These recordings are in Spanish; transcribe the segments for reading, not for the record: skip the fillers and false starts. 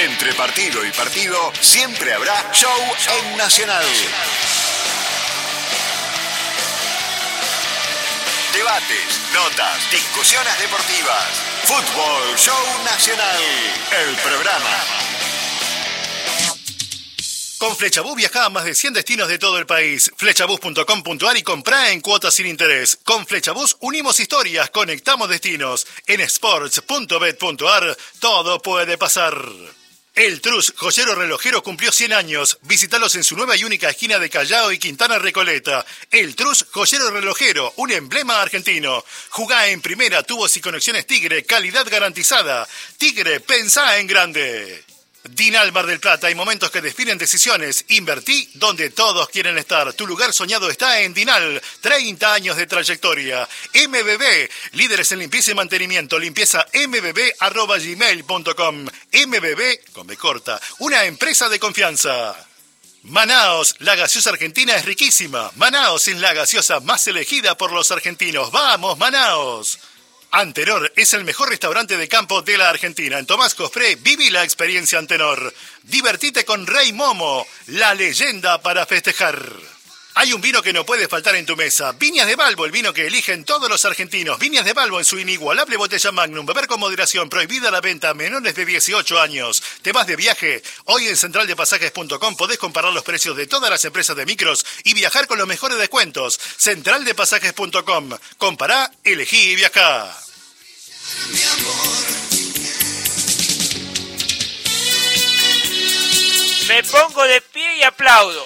Entre partido y partido siempre habrá show en Nacional. Debates, notas, discusiones deportivas. Fútbol Show Nacional. El programa. Con Flechabús viajá a más de 100 destinos de todo el país. Flechabús.com.ar y comprá en cuotas sin interés. Con Flechabús unimos historias, conectamos destinos. En sports.bet.ar todo puede pasar. El Trus, joyero relojero, cumplió 100 años. Visítalos en su nueva y única esquina de Callao y Quintana Recoleta. El Trus, joyero relojero, un emblema argentino. Jugá en primera, tubos y conexiones Tigre, calidad garantizada. Tigre, pensá en grande. Dinal Mar del Plata, hay momentos que definen decisiones. Invertí donde todos quieren estar. Tu lugar soñado está en Dinal. 30 años de trayectoria. MBB, líderes en limpieza y mantenimiento. Limpieza mbb@gmail.com. MBB, con B corta, una empresa de confianza. Manaos, la gaseosa argentina es riquísima. Manaos es la gaseosa más elegida por los argentinos. ¡Vamos, Manaos! Antenor es el mejor restaurante de campo de la Argentina. En Tomás Cofré, viví la experiencia Antenor. Divertite con Rey Momo, la leyenda para festejar. Hay un vino que no puede faltar en tu mesa. Viñas de Balbo, el vino que eligen todos los argentinos. Viñas de Balbo en su inigualable botella Magnum. Beber con moderación. Prohibida la venta a menores de 18 años. ¿Te vas de viaje? Hoy en centraldepasajes.com podés comparar los precios de todas las empresas de micros y viajar con los mejores descuentos. Centraldepasajes.com. Compará, elegí y viajá. Mi amor. Me pongo de pie y aplaudo.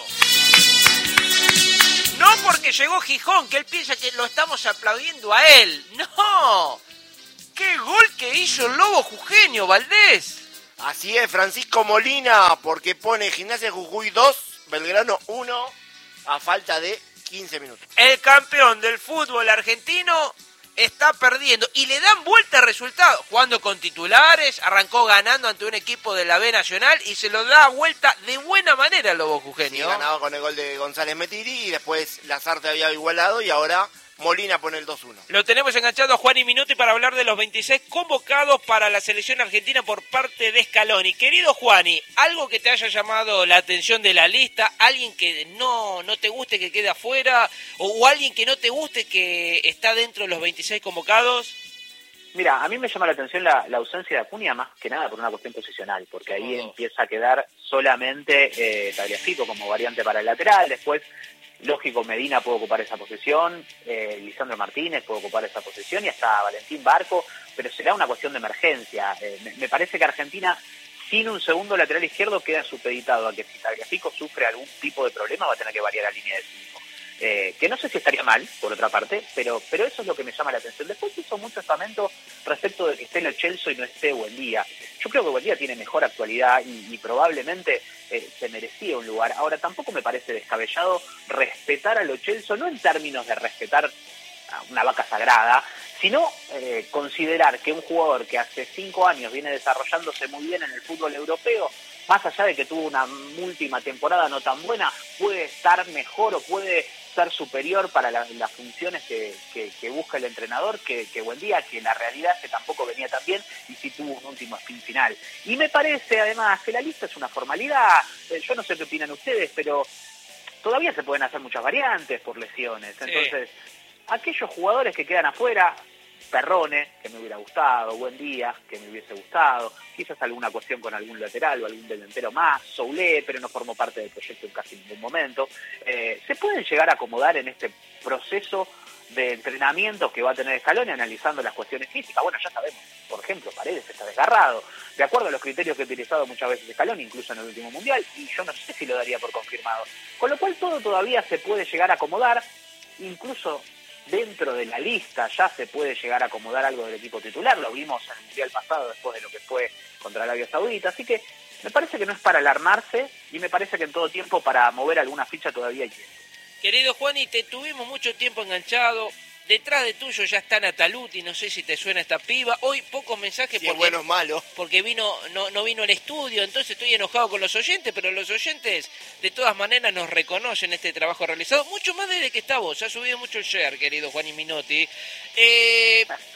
No porque llegó Gijón, que él piensa que lo estamos aplaudiendo a él. ¡No! ¡Qué gol que hizo el Lobo Jujeño, Valdés! Así es, Francisco Molina, porque pone Gimnasia Jujuy 2, Belgrano 1, a falta de 15 minutos. El campeón del fútbol argentino está perdiendo y le dan vuelta al resultado. Jugando con titulares, arrancó ganando ante un equipo de la B Nacional y se lo da vuelta de buena manera el Lobo Jujeño. Sí, ganaba con el gol de González Metiri y después Lazarte había igualado y ahora Molina pone el 2-1. Lo tenemos enganchado a Juan y Minuti para hablar de los 26 convocados para la selección argentina por parte de Scaloni. Querido Juani, algo que te haya llamado la atención de la lista, alguien que no te guste que quede afuera, o alguien que no te guste que está dentro de los 26 convocados. Mira, a mí me llama la atención la ausencia de Acuña, más que nada por una cuestión posicional, porque ahí empieza a quedar solamente Tagliafico como variante para el lateral. Después, lógico, Medina puede ocupar esa posición, Lisandro Martínez puede ocupar esa posición y hasta Valentín Barco, pero será una cuestión de emergencia. Me parece que Argentina, sin un segundo lateral izquierdo, queda supeditado a que si Tagliafico sufre algún tipo de problema va a tener que variar la línea de 5. Que no sé si estaría mal, por otra parte, pero eso es lo que me llama la atención. Después hizo mucho estamento respecto de que esté Lo Celso y no esté Buendía. Yo creo que Buendía tiene mejor actualidad y probablemente se merecía un lugar. Ahora, tampoco me parece descabellado respetar a Lo Celso, no en términos de respetar a una vaca sagrada, sino considerar que un jugador que hace 5 años viene desarrollándose muy bien en el fútbol europeo, más allá de que tuvo una última temporada no tan buena, puede estar mejor o puede ser superior para las funciones que busca el entrenador que Buendía, que la realidad es que tampoco venía tan bien y sí tuvo un último sprint final. Y me parece además que la lista es una formalidad. Yo no sé qué opinan ustedes, pero todavía se pueden hacer muchas variantes por lesiones. Entonces, aquellos jugadores que quedan afuera, Perrone, que me hubiera gustado, Buendía, que me hubiese gustado, quizás alguna cuestión con algún lateral o algún delantero más, Soulé, pero no formó parte del proyecto en casi ningún momento, se pueden llegar a acomodar en este proceso de entrenamiento que va a tener Scaloni analizando las cuestiones físicas. Bueno, ya sabemos, por ejemplo, Paredes está desgarrado, de acuerdo a los criterios que ha utilizado muchas veces Scaloni, incluso en el último Mundial, y yo no sé si lo daría por confirmado. Con lo cual todo todavía se puede llegar a acomodar, incluso dentro de la lista ya se puede llegar a acomodar algo del equipo titular, lo vimos en el Mundial pasado después de lo que fue contra Arabia Saudita, así que me parece que no es para alarmarse y me parece que en todo tiempo para mover alguna ficha todavía hay tiempo. Querido Juani, te tuvimos mucho tiempo enganchado. Detrás de tuyo ya está Nataluti, no sé si te suena esta piba. Hoy pocos mensajes porque, bueno, malo. Porque no vino al estudio, entonces estoy enojado con los oyentes, pero los oyentes de todas maneras nos reconocen este trabajo realizado, mucho más desde que está vos. Ha subido mucho el share, querido Juan y Minotti.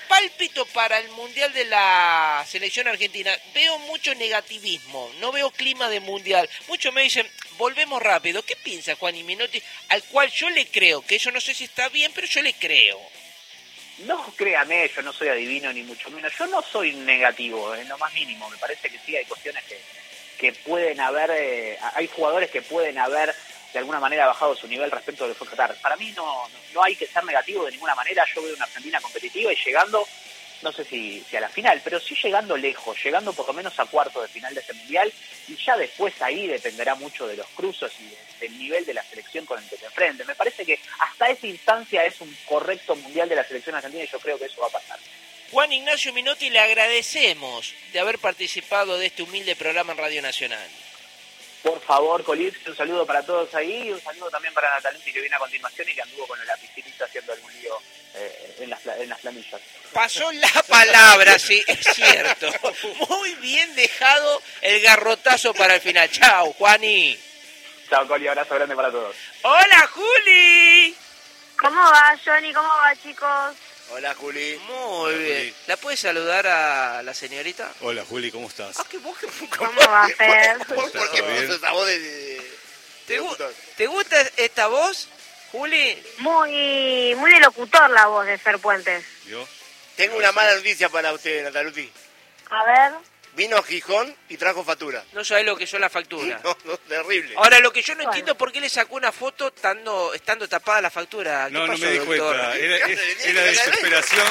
pálpito para el Mundial de la selección argentina. Veo mucho negativismo, no veo clima de Mundial. Muchos me dicen, volvemos rápido. ¿Qué piensa Juan Menotti? Al cual yo le creo, que eso no sé si está bien, pero yo le creo. No, créame, yo no soy adivino ni mucho menos. Yo no soy negativo, en lo más mínimo. Me parece que sí hay cuestiones que pueden haber, hay jugadores que pueden haber de alguna manera bajado su nivel respecto de lo que fue Qatar. Para mí no hay que ser negativo de ninguna manera. Yo veo una Argentina competitiva y llegando, no sé si a la final, pero sí llegando lejos, llegando por lo menos a cuartos de final de ese Mundial, y ya después ahí dependerá mucho de los cruzos y del nivel de la selección con el que te enfrentes. Me parece que hasta esa instancia es un correcto Mundial de la selección argentina y yo creo que eso va a pasar. Juan Ignacio Menotti, le agradecemos de haber participado de este humilde programa en Radio Nacional. Por favor, Colix, un saludo para todos ahí y un saludo también para Natalucci, que viene a continuación y que anduvo con el lapicito haciendo algún lío en las planillas. Pasó la palabra, sí, es cierto. Muy bien dejado el garrotazo para el final. Chao, Juani. Chao, Coli, abrazo grande para todos. Hola, Juli. ¿Cómo va, Johnny? ¿Cómo va, chicos? Hola, Juli. Muy bien. ¿La puedes saludar a la señorita? Hola, Juli, ¿cómo estás? Ah, qué voz que... ¿Cómo va, Fer? ¿Por qué puso esa voz de locutor? ¿Te gusta esta voz, Juli? Muy de locutor la voz de Fer Puentes. ¿Yo? Tengo una mala noticia para usted, Natalucci. A ver. Vino a Gijón y trajo factura. No sabés lo que son las facturas. No, terrible. Ahora, lo que yo no entiendo es por qué le sacó una foto estando tapada la factura. ¿Qué No, pasó, no me di doctor? cuenta. Era desesperación.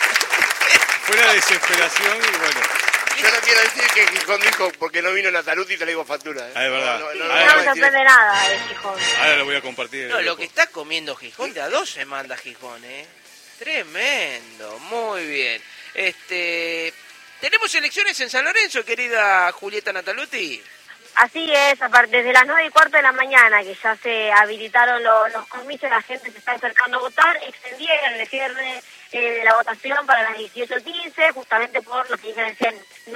Fue la desesperación y bueno. Yo no quiero decir que Gijón dijo porque no vino Natalucci y traigo factura. Ah, es verdad. No voy me a decir sorprende nada de Gijón. Ahora lo voy a compartir. No, lo que está comiendo Gijón, de a 2 se manda Gijón, ¿eh? Tremendo, muy bien. ¿Tenemos elecciones en San Lorenzo, querida Julieta Natalucci? Así es, desde las 9:15 de la mañana, que ya se habilitaron los comicios, la gente se está acercando a votar, extendieron el cierre de la votación para las 18:15, justamente por lo que dije recién,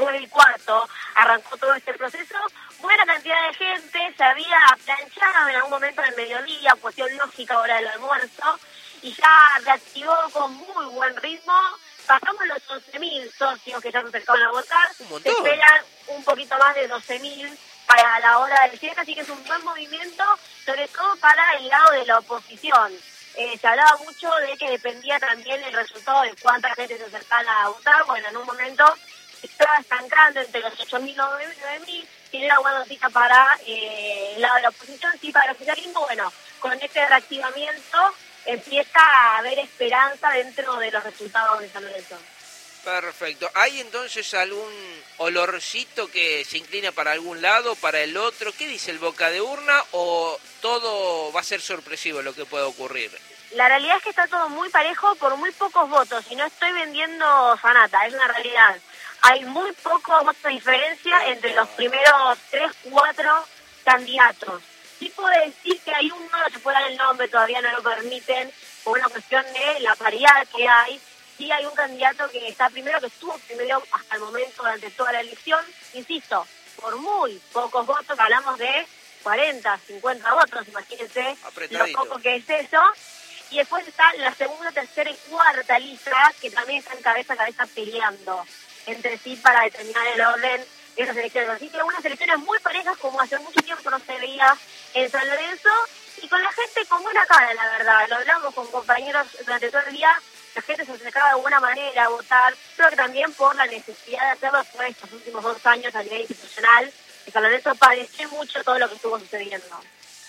9:15 arrancó todo este proceso. Buena cantidad de gente, se había planchado en algún momento del mediodía, cuestión lógica, hora del almuerzo, y ya reactivó con muy buen ritmo. Pasamos los 11.000 socios que ya se acercaron a votar, se esperan un poquito más de 12.000 para la hora del cierre, así que es un buen movimiento, sobre todo para el lado de la oposición. Se hablaba mucho de que dependía también el resultado de cuánta gente se acercara a votar. Bueno, en un momento se estaba estancando entre los 8.000 y los 9.000, y era buena noticia para el lado de la oposición. Sí, para el oficialismo, bueno, con este reactivamiento empieza a haber esperanza dentro de los resultados de San Lorenzo. Perfecto. ¿Hay entonces algún olorcito que se inclina para algún lado, para el otro? ¿Qué dice el boca de urna o todo va a ser sorpresivo lo que pueda ocurrir? La realidad es que está todo muy parejo por muy pocos votos, y no estoy vendiendo sanata, es una realidad. Hay muy pocos votos de diferencia entre los primeros 3, 4 candidatos. Sí puedo decir que hay uno, no se puede dar el nombre, todavía no lo permiten, por una cuestión de la paridad que hay. Sí hay un candidato que está primero, que estuvo primero hasta el momento durante toda la elección, insisto, por muy pocos votos, hablamos de 40, 50 votos, imagínense lo poco que es eso. Y después está la segunda, tercera y cuarta lista, que también están cabeza a cabeza peleando entre sí para determinar el orden de esas elecciones. Así que unas elecciones muy parejas, como hace mucho tiempo no se veía en San Lorenzo, y con la gente con buena cara, la verdad. Lo hablamos con compañeros durante todo el día, la gente se acercaba de buena manera a votar, pero que también por la necesidad de hacerlo por estos últimos 2 años a nivel institucional, que San Lorenzo padeció mucho todo lo que estuvo sucediendo.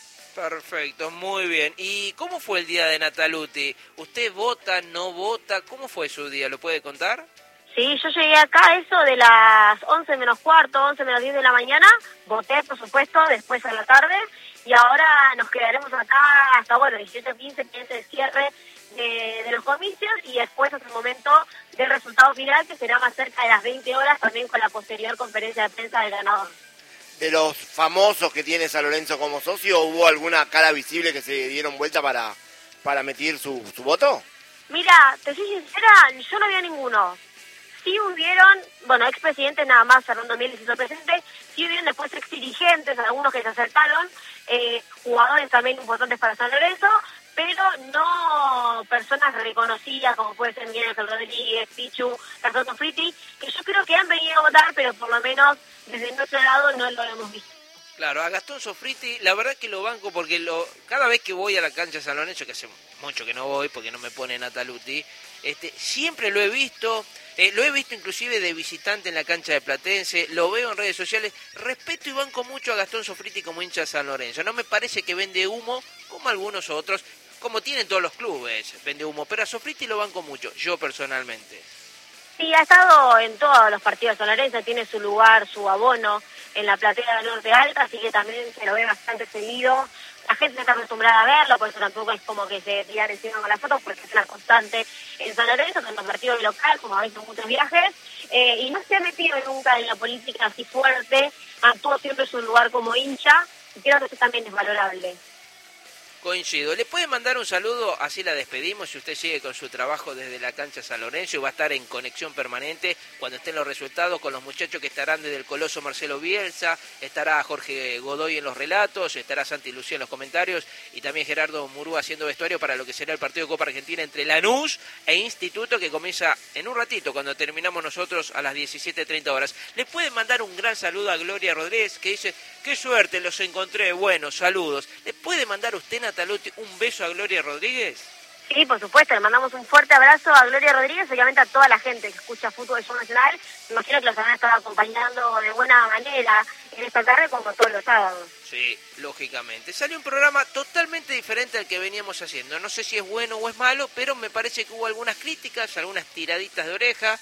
Perfecto, muy bien. ¿Y cómo fue el día de Natalucci? ¿Usted vota, no vota? ¿Cómo fue su día? ¿Lo puede contar? Sí, yo llegué acá a eso de las 11:15, 11:10 de la mañana, voté por supuesto después a la tarde, y ahora nos quedaremos acá hasta, 18:15, que es el cierre de los comicios, y después hasta el momento del resultado final, que será más cerca de las 20 horas, también con la posterior conferencia de prensa del ganador. De los famosos que tiene San Lorenzo como socio, ¿hubo alguna cara visible que se dieron vuelta para meter su voto? Mira, te soy sincera, yo no vi a ninguno. Sí hubieron, expresidentes nada más, Fernando Mieles hizo presente, sí hubieron después exdirigentes, algunos que se acercaron, jugadores también importantes para San Lorenzo, pero no personas reconocidas como puede ser Miguel Ángel Rodríguez, Pichu, Gastón Sofriti, que yo creo que han venido a votar, pero por lo menos desde nuestro lado no lo hemos visto. Claro, a Gastón Sofriti, la verdad que lo banco porque cada vez que voy a la cancha de San Lorenzo, que hace mucho que no voy porque no me pone Nataluti, siempre lo he visto inclusive de visitante en la cancha de Platense, lo veo en redes sociales, respeto y banco mucho a Gastón Sofriti como hincha de San Lorenzo, no me parece que vende humo como algunos otros, como tienen todos los clubes, vende humo, pero a Sofriti lo banco mucho, yo personalmente. Sí, ha estado en todos los partidos de San Lorenzo, tiene su lugar, su abono en la platea de Norte Alta, así que también se lo ve bastante seguido. La gente no está acostumbrada a verlo, por eso tampoco es como que se tiran encima con las fotos, porque es una constante en San Lorenzo, tanto en partidos local como a veces en muchos viajes, y no se ha metido nunca en la política así fuerte, actuó siempre en su lugar como hincha, y creo que eso también es valorable. Coincido. ¿Le puede mandar un saludo? Así la despedimos. Si usted sigue con su trabajo desde la cancha San Lorenzo y va a estar en conexión permanente cuando estén los resultados con los muchachos que estarán desde el Coloso Marcelo Bielsa, estará Jorge Godoy en los relatos, estará Santi Lucía en los comentarios y también Gerardo Murú haciendo vestuario para lo que será el partido de Copa Argentina entre Lanús e Instituto, que comienza en un ratito cuando terminamos nosotros a las 17:30 horas. ¿Le puede mandar un gran saludo a Gloria Rodríguez, que dice: qué suerte, los encontré, bueno, saludos? ¿Le puede mandar usted, Nataluti, un beso a Gloria Rodríguez? Sí, por supuesto, le mandamos un fuerte abrazo a Gloria Rodríguez y obviamente a toda la gente que escucha Fútbol Show Nacional. Me imagino que los van a estar acompañando de buena manera en esta tarde como todos los sábados. Sí, lógicamente. Salió un programa totalmente diferente al que veníamos haciendo. No sé si es bueno o es malo, pero me parece que hubo algunas críticas, algunas tiraditas de oreja.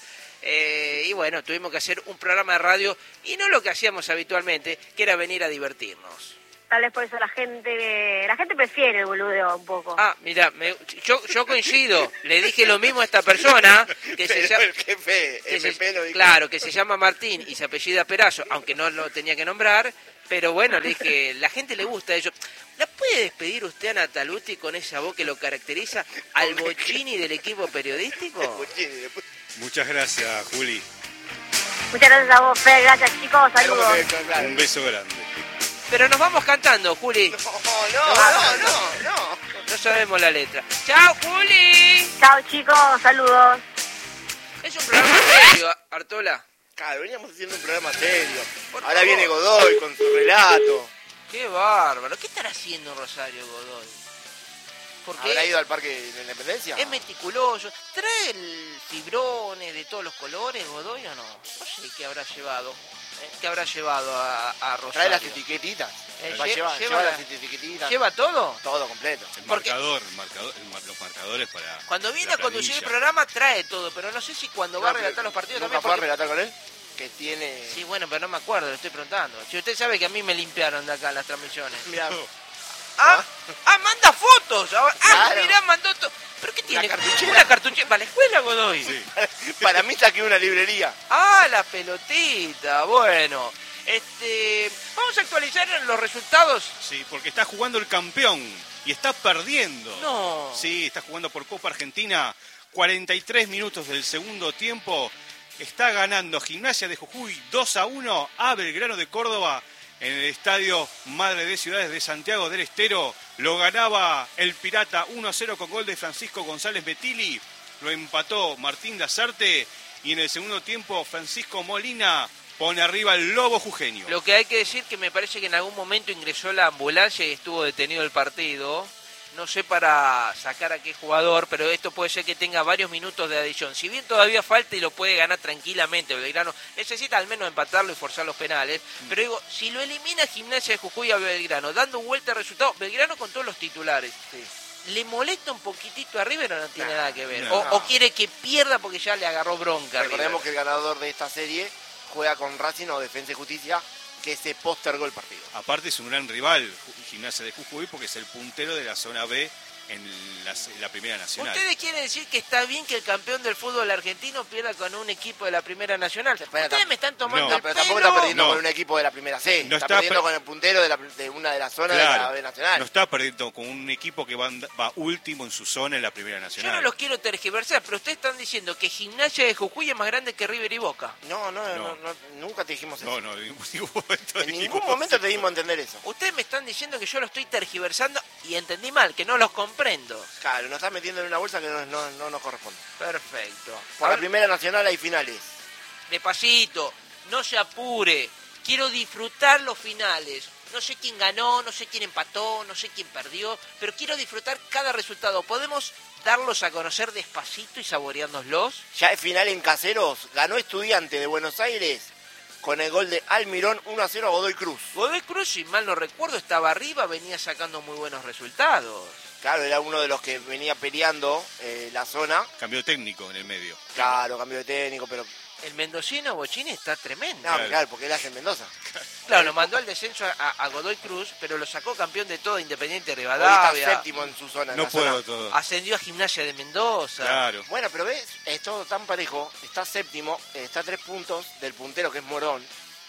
Y bueno, tuvimos que hacer un programa de radio y no lo que hacíamos habitualmente, que era venir a divertirnos. Tal vez por eso la gente prefiere el boludeo un poco. Ah, mira, yo coincido. Le dije lo mismo a esta persona que se llama, el jefe, claro, que se llama Martín y se apellida Perazo, aunque no lo tenía que nombrar. Pero bueno, le dije, la gente le gusta eso. ¿La puede despedir usted a Nataluti con esa voz que lo caracteriza al Bocchini del equipo periodístico? Muchas gracias, Juli. Muchas gracias a vos, Fer. Gracias, chicos. Saludos. Un beso grande. Pero nos vamos cantando, Juli. No. No sabemos la letra. ¡Chao, Juli! Chao, chicos. Saludos. Es un programa serio, Artola. Claro, veníamos haciendo un programa serio. Por Ahora favor. viene Godoy con su relato. ¡Qué bárbaro! ¿Qué estará haciendo Rosario Godoy? Porque ¿Habrá ido al Parque de la Independencia? es meticuloso. ¿Trae fibrones de todos los colores, Godoy, o no? No sé qué habrá llevado. ¿Qué habrá llevado a Rosario? Trae las etiquetitas. Lleva las etiquetitas. ¿Lleva todo? Todo completo. Porque- Los marcadores para... Cuando viene la a conducir el planilla. programa trae todo, pero no sé si cuando va a relatar los partidos ¿Nunca también... fue a porque- relatar con él? Que tiene... Sí, bueno, pero no me acuerdo, le estoy preguntando. Si usted sabe que a mí me limpiaron de acá las transmisiones. Mirá, Manda fotos. Claro. Mirá, mandó todo. ¿Pero qué tiene? cartuchera. Una cartuchera. ¿Para la escuela, Godoy? Sí. para mí saqué una librería. La pelotita. Bueno, vamos a actualizar los resultados. Sí, porque está jugando el campeón y está perdiendo. No. Sí, está jugando por Copa Argentina. 43 minutos del segundo tiempo. Está ganando Gimnasia de Jujuy 2-1 a Belgrano de Córdoba en el estadio Madre de Ciudades de Santiago del Estero. Lo ganaba el Pirata 1-0 con gol de Francisco González Bettili. Lo empató Martín Lazarte y en el segundo tiempo Francisco Molina pone arriba el Lobo Jujeño. Lo que hay que decir que me parece que en algún momento ingresó la ambulancia y estuvo detenido el partido. No sé para sacar a qué jugador, pero esto puede ser que tenga varios minutos de adición. Si bien todavía falta y lo puede ganar tranquilamente, Belgrano necesita al menos empatarlo y forzar los penales. Pero digo, si lo elimina Gimnasia de Jujuy a Belgrano, dando vuelta al resultado, Belgrano con todos los titulares. Sí. ¿Le molesta un poquitito a River o no tiene nada que ver? No. O quiere que pierda porque ya le agarró bronca a Recordemos River? que el ganador de esta serie juega con Racing o Defensa y Justicia, que se postergó el partido. Aparte es un gran rival, Gimnasia de Jujuy, porque es el puntero de la zona B en la Primera Nacional. ¿Ustedes quieren decir que está bien que el campeón del fútbol argentino pierda con un equipo de la Primera Nacional? Ustedes me están tomando No. el Pero pelo. tampoco está perdiendo No. con un equipo de la Primera C. No está está perdiendo per- con el puntero de una de las zonas de la B Nacional. no está perdiendo con un equipo que va último en su zona en la Primera Yo Nacional. no los quiero tergiversar, pero ustedes están diciendo que Gimnasia de Jujuy es más grande que River y Boca. No, nunca te dijimos eso. No, en ningún momento En ningún momento te dimos a entender eso. Ustedes me están diciendo que yo lo estoy tergiversando y entendí mal, que no los comprendo. Claro, nos estás metiendo en una bolsa que no nos corresponde. Perfecto. Por la Primera Nacional hay finales. Despacito, no se apure. Quiero disfrutar los finales. No sé quién ganó, no sé quién empató, no sé quién perdió, pero quiero disfrutar cada resultado. ¿Podemos darlos a conocer despacito y saboreándolos? Ya es final en Caseros. Ganó Estudiante de Buenos Aires con el gol de Almirón 1-0 a Godoy Cruz. Godoy Cruz, si mal no recuerdo, estaba arriba, venía sacando muy buenos resultados. Claro, era uno de los que venía peleando la zona. Cambio técnico en el medio. Claro, cambio de técnico, pero... El mendocino Bochini está tremendo. No, claro, porque él hace en Mendoza. Claro, lo mandó al descenso a Godoy Cruz, pero lo sacó campeón de todo Independiente Hoy Rivadavia. está séptimo en su zona. en No la puedo zona. todo. Ascendió a Gimnasia de Mendoza. Claro. Bueno, pero ves, es todo tan parejo. Está séptimo, está a 3 puntos del puntero que es Morón,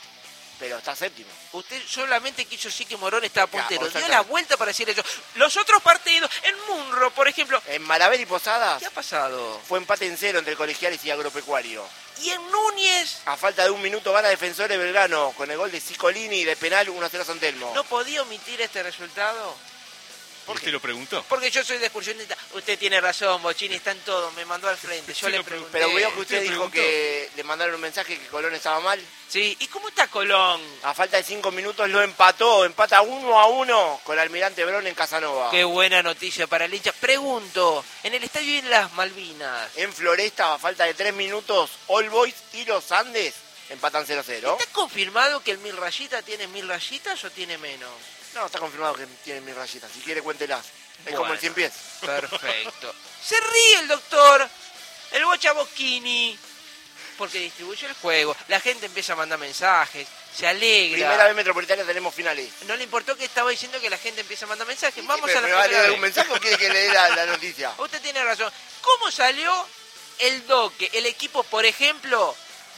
pero está séptimo. Usted solamente quiso decir que Morón estaba puntero. Dio exactamente. la vuelta para decir eso. Los otros partidos, en Munro, por ejemplo, En Malaver y Posadas ¿qué ha pasado? fue empate en 0 entre Colegiales y Agropecuario. Y en Núñez A falta de un minuto gana Defensores Belgrano con el gol de Cicolini y de penal 1-0 San Telmo. no podía omitir este resultado. ¿Usted lo preguntó? Porque yo soy de excursionista. Usted tiene razón, Bochini, está en todo. Me mandó al frente. Yo Sí, le lo pregunté. Pero veo que usted ¿Usted dijo preguntó? que le mandaron un mensaje que Colón estaba mal. Sí, ¿y cómo está Colón? A falta de 5 minutos lo empató. Empata 1-1 con Almirante Brón en Casanova. Qué buena noticia para el hincha. Pregunto, en el estadio de las Malvinas, En Floresta, a falta de 3 minutos, All Boys y los Andes empatan 0-0. ¿está confirmado que el 1000 rayitas tiene 1000 rayitas o tiene menos? No, está confirmado que tienen mis rayitas. Si quiere, cuéntelas. Es Bueno. como el 100 pies. Perfecto. Se ríe el doctor, el Bocha Bocchini, porque distribuye el juego. La gente empieza a mandar mensajes, se alegra. Primera vez Metropolitana tenemos finales. No le importó que estaba diciendo que la gente empieza a mandar mensajes. Vamos ¿Me a la va a primera leer vez. un mensaje o quiere que le dé la noticia? Usted tiene razón. ¿Cómo salió el doque, el equipo, por ejemplo,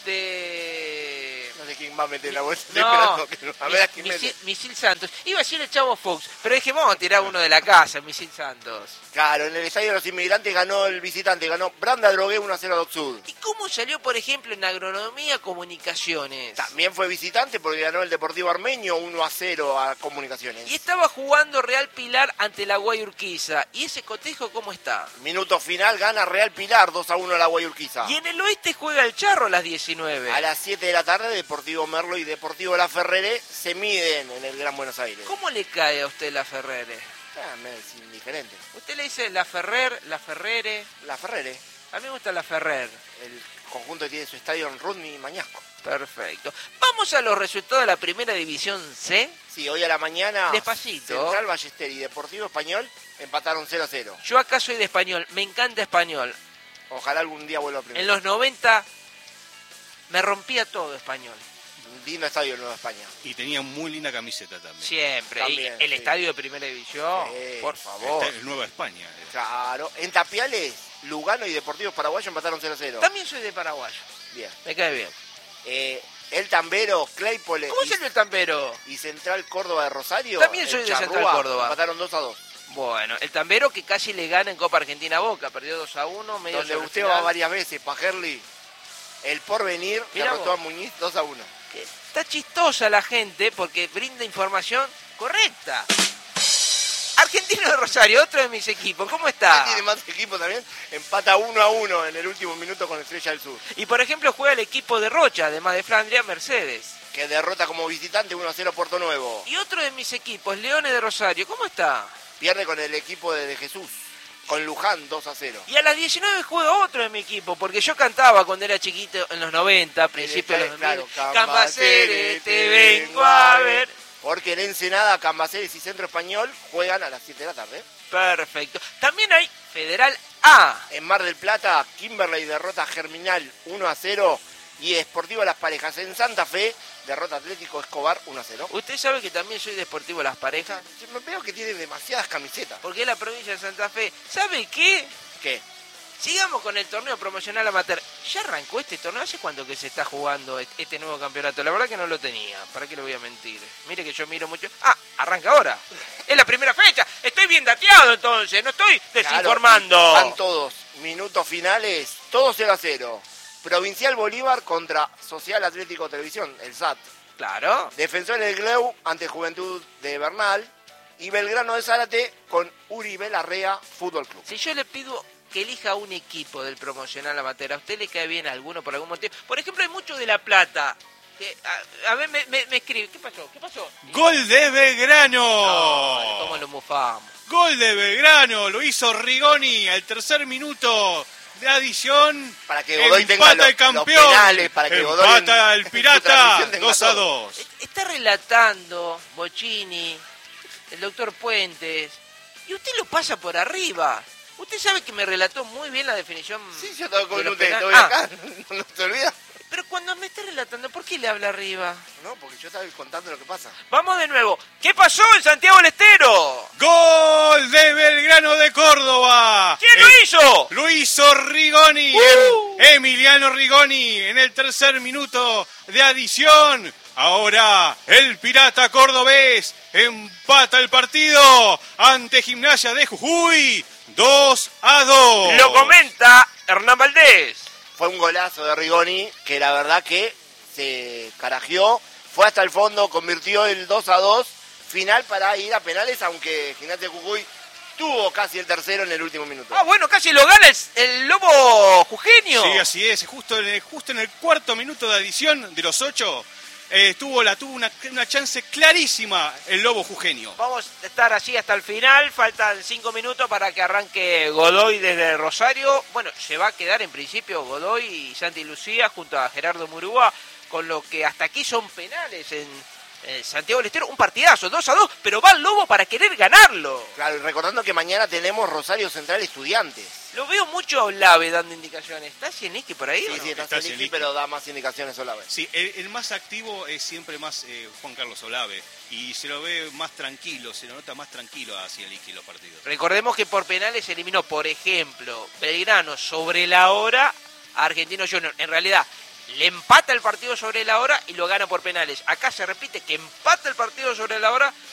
de... No sé quién va a meter la bolsa. Estoy No, esperando que no- a ver a quién mete. Misil Santos. Iba a decir el Chavo Fox, pero dije, vamos a tirar uno de la casa, Misil Santos. Claro, en el Estadio de los Inmigrantes ganó el visitante, ganó Branda Drogué 1-0 a Doc Sud. ¿Y cómo salió, por ejemplo, en Agronomía Comunicaciones? También fue visitante porque ganó el Deportivo Armenio 1-0 a Comunicaciones. Y estaba jugando Real Pilar ante la Guayurquiza. ¿Y ese cotejo cómo está? Minuto final gana Real Pilar 2-1 a la Guayurquiza. Y en el oeste juega el Charro a las 19. A las 7 de la tarde, Deportivo Merlo y Deportivo La Ferrere se miden en el Gran Buenos Aires. ¿Cómo le cae a usted la Ferrere? Me es indiferente. Usted le dice la Ferrere. La Ferrere, A mí me gusta la Ferrer. el conjunto que tiene su estadio en Rudni y Mañasco. Perfecto. Vamos a los resultados de la Primera División C. Sí, hoy a la mañana Despacito. Central Ballester y Deportivo Español empataron 0-0. Yo acá soy de Español, me encanta Español. Ojalá algún día vuelva a primera. En los 90 me rompía todo Español. Lindo estadio en Nueva España. Y tenía muy linda camiseta también. Siempre. También, y el sí. estadio de Primera División, Sí. por favor. Esta es Nueva España. Claro. En Tapiales, Lugano y Deportivos Paraguayos empataron 0-0. También soy de Paraguay. Bien. Me cae bien. El Tambero, Claypole ¿Cómo y, salió el Tampero? y Central Córdoba de Rosario. También soy el de Central Charrúa, Córdoba. Empataron 2-2. Bueno, el Tambero que casi le gana en Copa Argentina a Boca. Perdió 2-1, medio Donde sobre usted final. va varias veces, Pajerli. El Porvenir Mirá derrotó a vos. Muñiz 2-1. Que Está chistosa la gente porque brinda información correcta. Argentino de Rosario, otro de mis equipos, ¿cómo está? Tiene más equipo también. Empata 1-1 en el último minuto con Estrella del Sur. Y por ejemplo juega el equipo de Rocha, además de Flandria, Mercedes. Que derrota como visitante 1-0 Puerto Nuevo. Y otro de mis equipos, Leones de Rosario, ¿cómo está? Pierde con el equipo de Jesús. Con Luján 2-0. Y a las 19 juega otro de mi equipo, porque yo cantaba cuando era chiquito en los 90, a principios de los 2000. Claro, Cambaceres, te vengo a ver. Porque en Ensenada, Cambaceres y Centro Español juegan a las 7 de la tarde. Perfecto. También hay Federal A. En Mar del Plata, Kimberley derrota a Germinal 1-0 y Sportivo Las Parejas. En Santa Fe, derrota Atlético Escobar 1-0. Usted sabe que también soy de Sportivo Las Parejas, Me veo que tiene demasiadas camisetas. porque es la provincia de Santa Fe. ¿Sabe qué? ¿Qué? Sigamos con el torneo promocional amateur. ¿Ya arrancó este torneo? ¿Hace cuánto que se está jugando este nuevo campeonato? La verdad que no lo tenía. ¿Para qué le voy a mentir? Mire que yo miro mucho. Ah, arranca ahora. Es la primera fecha. Estoy bien dateado entonces. No estoy desinformando. Claro, van todos. Minutos finales. Todo 0-0. Provincial Bolívar contra Social Atlético Televisión, el SAT. Claro. Defensores del Gleu ante Juventud de Bernal. y Belgrano de Zárate con Uribe Larrea Fútbol Club. Si yo le pido que elija un equipo del promocional amateur, ¿a usted le cae bien alguno por algún motivo? Por ejemplo, hay muchos de La Plata. Que, a ver, me escribe. ¿Qué pasó? ¿Qué pasó? ¡Gol de Belgrano! No, ¿cómo lo mufamos? Gol de Belgrano, lo hizo Rigoni al tercer minuto de adición. Para que Godoy tenga empata el campeón. los penales, para que Godoy empata el Pirata 2-2. Está relatando Bocchini, el doctor Puentes, y usted lo pasa por arriba. Usted sabe que me relató muy bien la definición. Sí, yo estaba con de los usted, penales. estoy acá, no te olvidas. Pero cuando me está relatando, ¿por qué le habla arriba? No, porque yo estaba contando lo que pasa. Vamos de nuevo. ¿Qué pasó en Santiago del Estero? ¡Gol de Belgrano de Córdoba! ¿Quién lo hizo? Lo hizo Rigoni, Emiliano Rigoni, en el tercer minuto de adición. Ahora el Pirata cordobés empata el partido ante Gimnasia de Jujuy, 2-2. Lo comenta Hernán Valdés. Fue un golazo de Rigoni, que la verdad que se carajeó, fue hasta el fondo, convirtió el 2-2, final para ir a penales, aunque Gimnasia de Jujuy tuvo casi el tercero en el último minuto. Ah, bueno, casi lo gana el Lobo Jujeño. Sí, así es, justo en el cuarto minuto de adición de los 8, tuvo una chance clarísima el Lobo Jujeño. Vamos a estar así hasta el final, faltan 5 minutos para que arranque Godoy desde Rosario. Bueno, se va a quedar en principio Godoy y Santi Lucía junto a Gerardo Murúa, con lo que hasta aquí son penales en Santiago del Estero. Un partidazo, 2-2, pero va el Lobo para querer ganarlo. Claro, y recordando que mañana tenemos Rosario Central Estudiantes. Lo veo mucho a Olave dando indicaciones. ¿Está Cieniski por ahí? Sí, o no? sí, está Está Cieliqui, Cieliqui. pero da más indicaciones Olave. Sí, el más activo es siempre más Juan Carlos Olave, y se lo ve más tranquilo, se lo nota más tranquilo hacia el los partidos. Recordemos que por penales se eliminó, por ejemplo, Belgrano sobre la hora a Argentinos Juniors. En realidad, le empata el partido sobre la hora y lo gana por penales. Acá se repite que empata el partido sobre la hora